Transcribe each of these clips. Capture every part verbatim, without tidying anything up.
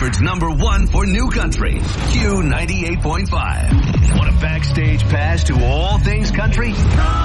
Rockford's number one for new country, Q ninety-eight point five. Want a backstage pass to all things country?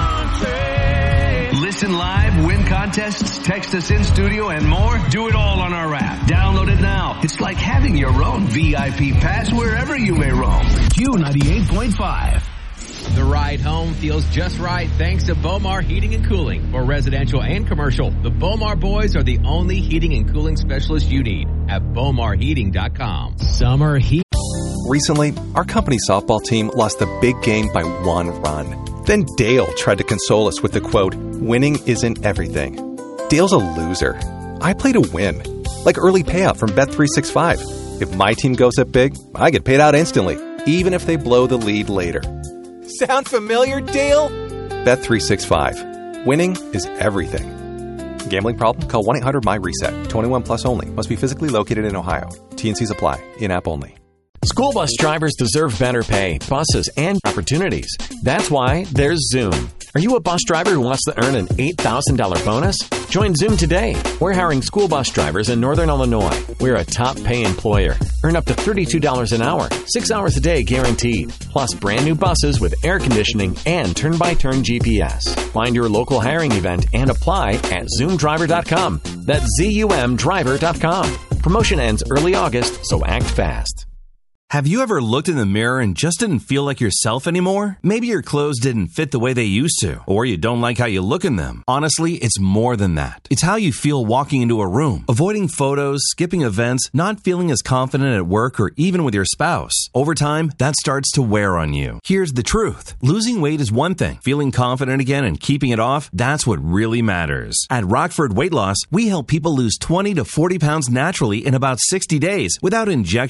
Country! Listen live, win contests, text us in studio, and more? Do it all on our app. Download it now. It's like having your own V I P pass wherever you may roam. Q ninety-eight point five. The ride home feels just right thanks to Bomar Heating and Cooling. For residential and commercial, the Bomar boys are the only heating and cooling specialists you need at bomar heating dot com. Summer heat. Recently, our company softball team lost the big game by one run. Then Dale tried to console us with the quote, "Winning isn't everything." Dale's a loser. I play to win. Like early payout from Bet three sixty-five. If my team goes up big, I get paid out instantly, even if they blow the lead later. Sound familiar, Dale? Bet three sixty-five. Winning is everything. Gambling problem? Call one eight hundred M Y reset. twenty-one plus only. Must be physically located in Ohio. T and Cs apply. In-app only. School bus drivers deserve better pay, buses, and opportunities. That's why there's Zoom. Are you a bus driver who wants to earn an eight thousand dollars bonus? Join Zoom today. We're hiring school bus drivers in Northern Illinois. We're a top pay employer. Earn up to thirty-two dollars an hour, six hours a day guaranteed. Plus brand new buses with air conditioning and turn-by-turn G P S. Find your local hiring event and apply at zoom driver dot com. That's Z U M driver dot com. Promotion ends early August, so act fast. Have you ever looked in the mirror and just didn't feel like yourself anymore? Maybe your clothes didn't fit the way they used to, or you don't like how you look in them. Honestly, it's more than that. It's how you feel walking into a room, avoiding photos, skipping events, not feeling as confident at work or even with your spouse. Over time, that starts to wear on you. Here's the truth. Losing weight is one thing. Feeling confident again and keeping it off, that's what really matters. At Rockford Weight Loss, we help people lose twenty to forty pounds naturally in about sixty days without injecting